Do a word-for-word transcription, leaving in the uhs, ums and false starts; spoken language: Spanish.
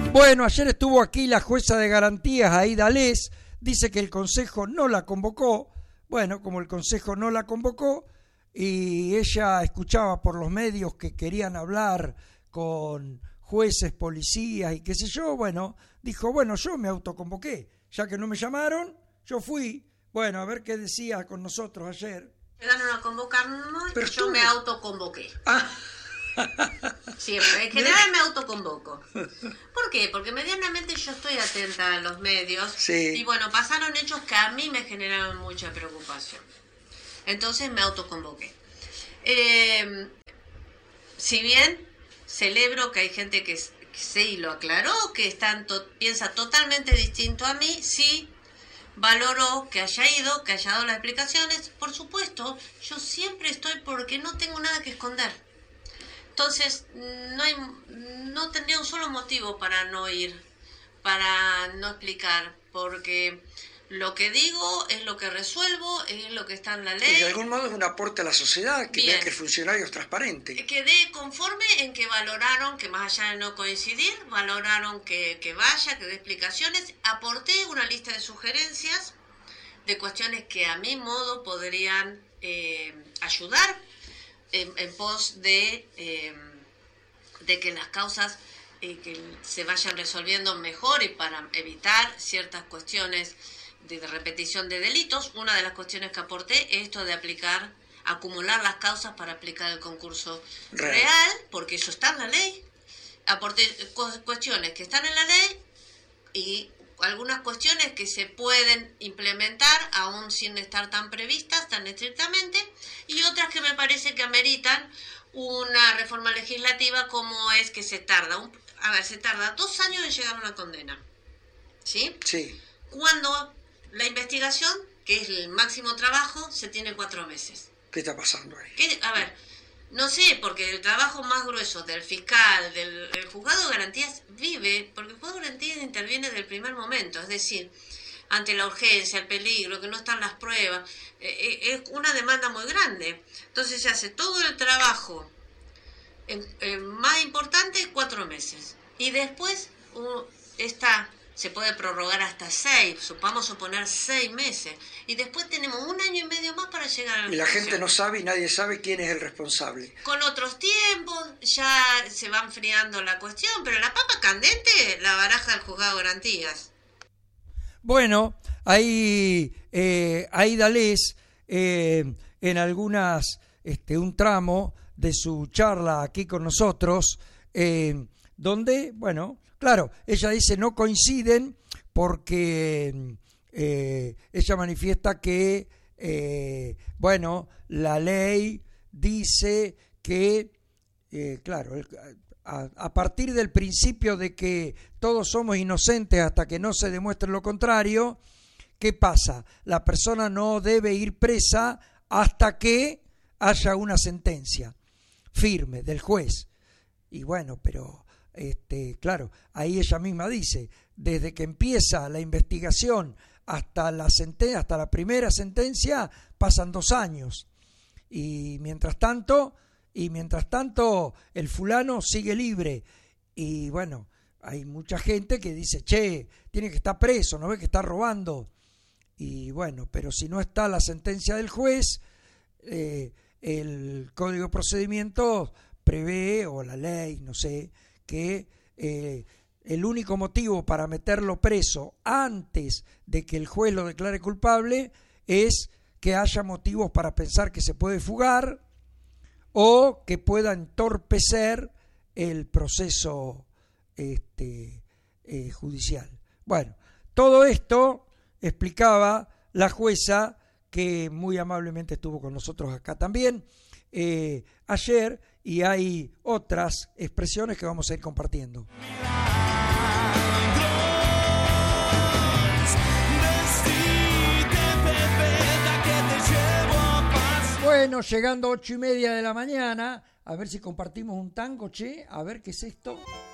Bueno, ayer estuvo aquí la jueza de garantías, Aida Les, dice que el Consejo no la convocó. Bueno, como el Consejo no la convocó y ella escuchaba por los medios que querían hablar con jueces, policías y qué sé yo, bueno, dijo, bueno, yo me autoconvoqué, ya que no me llamaron, yo fui. Bueno, a ver qué decía con nosotros ayer. Llegaron a convocarnos Pero y yo tú... me autoconvoqué. Ah. Siempre, en general me autoconvoco. ¿Por qué? Porque medianamente yo estoy atenta a los medios. Sí. Y bueno, pasaron hechos que a mí me generaron mucha preocupación. Entonces me autoconvoqué. Eh, si bien celebro que hay gente que, que sí lo aclaró, que están to- piensa totalmente distinto a mí, sí valoro que haya ido, que haya dado las explicaciones. Por supuesto, yo siempre estoy porque no tengo nada que esconder. Entonces, no hay, no tendría un solo motivo para no ir, para no explicar, porque lo que digo es lo que resuelvo, es lo que está en la ley. Y de algún modo es un aporte a la sociedad, que vea que el funcionario es transparente. Quedé conforme en que valoraron, que más allá de no coincidir, valoraron que, que vaya, que dé explicaciones. Aporté una lista de sugerencias de cuestiones que a mi modo podrían eh, ayudar En, en pos de, eh, de que las causas eh, que se vayan resolviendo mejor y para evitar ciertas cuestiones de, de repetición de delitos. Una de las cuestiones que aporté es esto de aplicar, acumular las causas para aplicar el concurso real, real porque eso está en la ley. Aporté cu- cuestiones que están en la ley y algunas cuestiones que se pueden implementar aún sin estar tan previstas, tan estrictamente, y otras que me parece que ameritan una reforma legislativa, como es que se tarda, un, a ver, se tarda dos años en llegar a una condena, ¿sí? Sí. Cuando la investigación, que es el máximo trabajo, se tiene cuatro meses. ¿Qué está pasando ahí? ¿Qué? A ver, no sé, porque el trabajo más grueso del fiscal, del el juzgado de garantías vive, porque el juzgado de garantías interviene desde el primer momento, es decir, ante la urgencia, el peligro, que no están las pruebas, eh, es una demanda muy grande. Entonces se hace todo el trabajo en, en más importante, cuatro meses. Y después uh, está... se puede prorrogar hasta seis, vamos a suponer seis meses, y después tenemos un año y medio más para llegar a la Y la justicia. gente no sabe y nadie sabe quién es el responsable. Con otros tiempos ya se va enfriando la cuestión, pero la papa candente la baraja del juzgado de garantías. Bueno, ahí eh, Aida Les, eh, en algunas, este, un tramo de su charla aquí con nosotros, eh, donde, bueno, claro, ella dice no coinciden porque eh, ella manifiesta que, eh, bueno, la ley dice que, eh, claro, a, a partir del principio de que todos somos inocentes hasta que no se demuestre lo contrario, ¿qué pasa? La persona no debe ir presa hasta que haya una sentencia firme del juez. Y bueno, pero... Este, claro, ahí ella misma dice, desde que empieza la investigación hasta la senten- hasta la primera sentencia pasan dos años y mientras tanto y mientras tanto el fulano sigue libre y bueno, hay mucha gente que dice, che, tiene que estar preso, no ve que está robando y bueno, pero si no está la sentencia del juez, eh, el Código de Procedimientos prevé, o la ley, no sé, que eh, el único motivo para meterlo preso antes de que el juez lo declare culpable es que haya motivos para pensar que se puede fugar o que pueda entorpecer el proceso este, eh, judicial. Bueno, todo esto explicaba la jueza, que muy amablemente estuvo con nosotros acá también eh, ayer, y hay otras expresiones que vamos a ir compartiendo. Bueno, llegando a ocho y media de la mañana, a ver si compartimos un tango, che, a ver qué es esto.